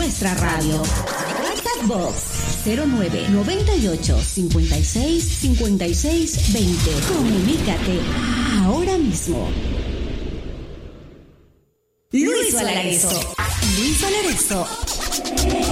nuestra radio. WhatsApp Box 0998 56 56 20. Comunícate ahora mismo. Luis Valareso.